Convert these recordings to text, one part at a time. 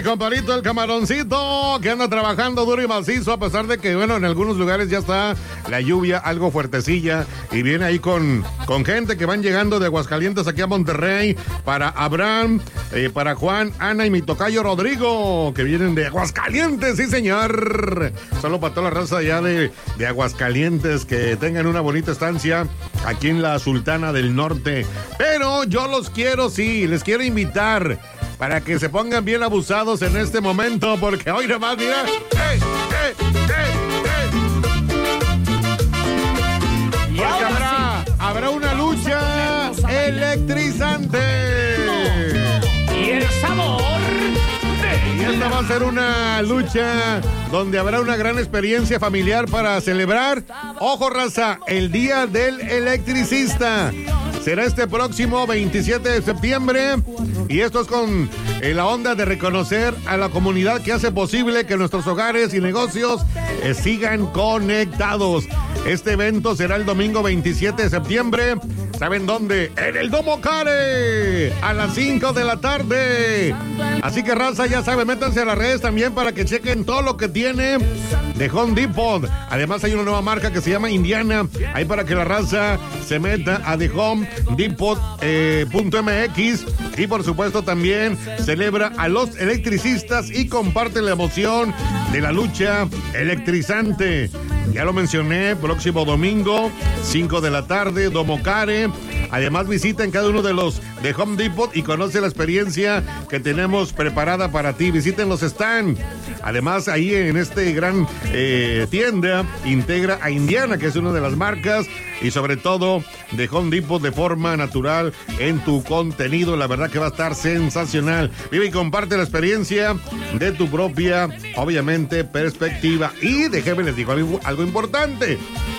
Comparito el camaroncito que anda trabajando duro y macizo, a pesar de que, bueno, en algunos lugares ya está la lluvia algo fuertecilla y viene ahí con gente que van llegando de Aguascalientes aquí a Monterrey, para Abraham, para Juan, Ana y mi tocayo Rodrigo, que vienen de Aguascalientes, sí señor. Solo para toda la raza allá de Aguascalientes, que tengan una bonita estancia aquí en la Sultana del Norte. Pero yo los quiero, sí, les quiero invitar para que se pongan bien abusados en este momento, porque hoy nomás, mira. Porque habrá una lucha electrizante. Y el sabor Y esta va a ser una lucha donde habrá una gran experiencia familiar para celebrar. Ojo, raza, el Día del Electricista. Será este próximo 27 de septiembre. Y esto es con la onda de reconocer a la comunidad que hace posible que nuestros hogares y negocios sigan conectados. Este evento será el domingo 27 de septiembre. ¿Saben dónde? En el Domo Care, a las 5 de la tarde. Así que, raza, ya saben, métanse a las redes también para que chequen todo lo que tiene de Home Depot. Además, hay una nueva marca que se llama Indiana. Ahí para que la raza se meta a thehomedepot.mx. Y por supuesto también celebra a los electricistas y comparte la emoción de la lucha electrizante. Ya lo mencioné, próximo domingo, 5 de la tarde, Domo Care. Además, visiten cada uno de los de Home Depot y conoce la experiencia que tenemos preparada para ti. Visiten los stands. Además, ahí en este gran tienda, integra a Indiana, que es una de las marcas, y sobre todo de Home Depot de forma natural en tu contenido. La verdad que va a estar sensacional. Vive y comparte la experiencia de tu propia, obviamente, perspectiva. Y déjenme les digo algo importante.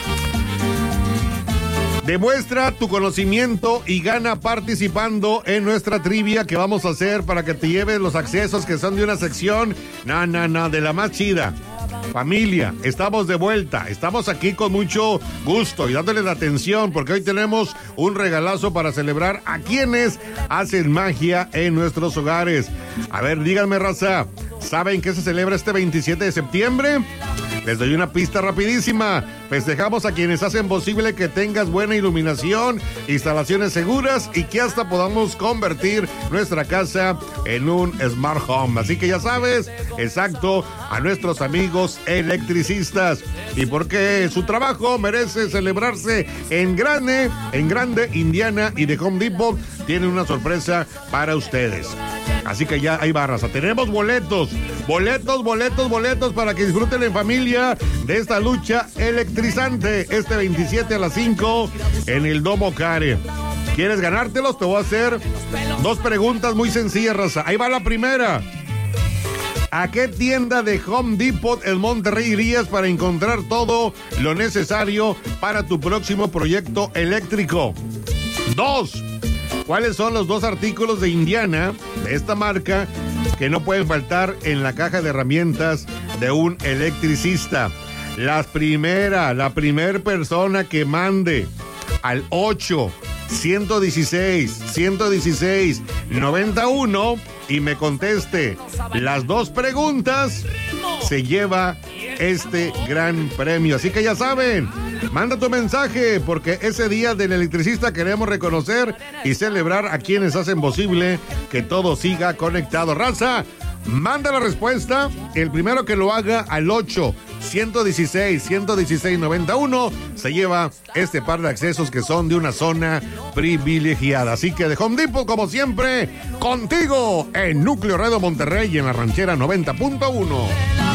Demuestra tu conocimiento y gana participando en nuestra trivia que vamos a hacer para que te lleves los accesos que son de una sección, de la más chida. Familia, estamos de vuelta, estamos aquí con mucho gusto y dándoles la atención porque hoy tenemos un regalazo para celebrar a quienes hacen magia en nuestros hogares. A ver, díganme, raza, ¿saben qué se celebra este 27 de septiembre? Les doy una pista rapidísima. Festejamos a quienes hacen posible que tengas buena iluminación, instalaciones seguras y que hasta podamos convertir nuestra casa en un smart home. Así que ya sabes, exacto, a nuestros amigos electricistas. Y porque su trabajo merece celebrarse en grande, Indiana y de Home Depot tiene una sorpresa para ustedes. Así que ya hay barras. Tenemos boletos para que disfruten en familia de esta lucha electrizante este 27 a las 5 en el Domo Care. ¿Quieres ganártelos? Te voy a hacer dos preguntas muy sencillas, raza. Ahí va la primera. ¿A qué tienda de Home Depot en Monterrey irías para encontrar todo lo necesario para tu próximo proyecto eléctrico? 2. ¿Cuáles son los 2 artículos de Indiana, de esta marca, que no pueden faltar en la caja de herramientas de un electricista? La primera persona que mande al 8-116-116-91 y me conteste las 2 preguntas, se lleva este gran premio. Así que ya saben, manda tu mensaje, porque ese día del electricista queremos reconocer y celebrar a quienes hacen posible que todo siga conectado. Raza, manda la respuesta. El primero que lo haga al 8-116-116-91 se lleva este par de accesos que son de una zona privilegiada. Así que de Home Depot, como siempre, contigo en Núcleo Radio Monterrey y en la Ranchera 90.1.